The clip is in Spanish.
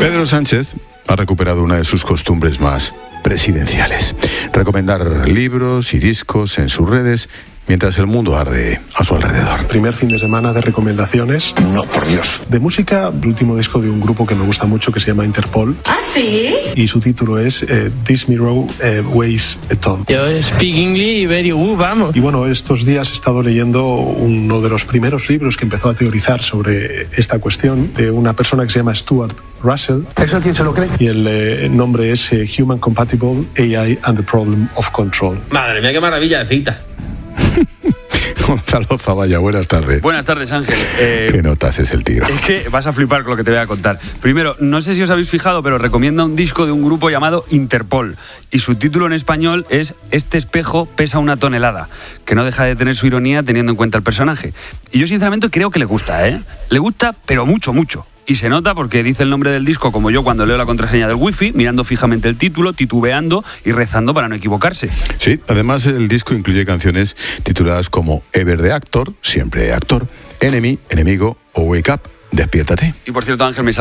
Pedro Sánchez ha recuperado una de sus costumbres más presidenciales: recomendar libros y discos en sus redes mientras el mundo arde a su alrededor. Primer fin de semana de recomendaciones. No, por Dios. De música, el último disco de un grupo que me gusta mucho que se llama Interpol. ¿Ah, sí? Y su título es This Mirror Weighs a Ton. Yo speak English very good, vamos. Y bueno, estos días he estado leyendo uno de los primeros libros que empezó a teorizar sobre esta cuestión, de una persona que se llama Stuart Russell. ¿Eso quién se lo cree? Y el nombre es Human Compatible AI and the Problem of Control. Madre mía, qué maravilla de cita. Gonzalo Zavalla, buenas tardes. Buenas tardes, Ángel. ¿Qué notas es el tío? Es que vas a flipar con lo que te voy a contar. Primero, no sé si os habéis fijado, pero recomienda un disco de un grupo llamado Interpol. Y su título en español es Este espejo pesa 1 tonelada, que no deja de tener su ironía teniendo en cuenta el personaje. Y yo sinceramente creo que le gusta, ¿eh? Le gusta, pero mucho, mucho. Y se nota porque dice el nombre del disco como yo cuando leo la contraseña del wifi, mirando fijamente el título, titubeando y rezando para no equivocarse. Sí, además el disco incluye canciones tituladas como Ever the Actor, siempre actor, Enemy, enemigo o Wake Up, despiértate. Y por cierto, Ángel, me